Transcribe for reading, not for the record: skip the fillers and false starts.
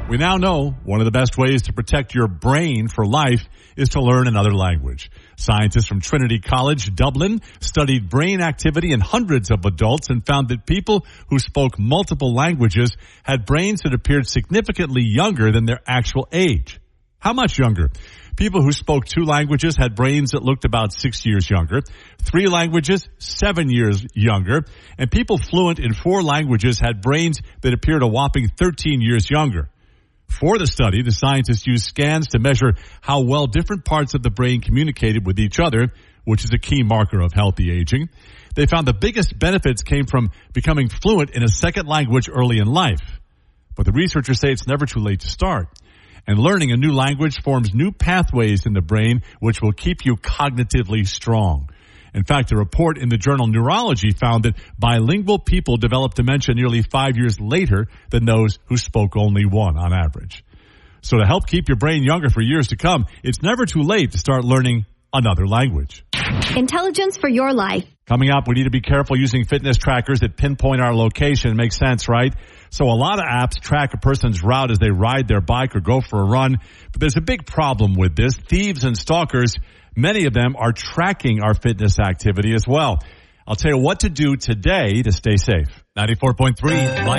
We now know one of the best ways to protect your brain for life is to learn another language. Scientists from Trinity College, Dublin, studied brain activity in hundreds of adults and found that people who spoke multiple languages had brains that appeared significantly younger than their actual age. How much younger? People who spoke 2 languages had brains that looked about 6 years younger, 3 languages, 7 years younger, and people fluent in 4 languages had brains that appeared a whopping 13 years younger. For the study, the scientists used scans to measure how well different parts of the brain communicated with each other, which is a key marker of healthy aging. They found the biggest benefits came from becoming fluent in a second language early in life. But the researchers say it's never too late to start. And learning a new language forms new pathways in the brain, which will keep you cognitively strong. In fact, a report in the journal Neurology found that bilingual people develop dementia nearly 5 years later than those who spoke only 1 on average. So to help keep your brain younger for years to come, it's never too late to start learning another language. Intelligence for your life. Coming up, we need to be careful using fitness trackers that pinpoint our location. Makes sense, right? So a lot of apps track a person's route as they ride their bike or go for a run. But there's a big problem with this. Thieves and stalkers, many of them are tracking our fitness activity as well. I'll tell you what to do today to stay safe. 94.3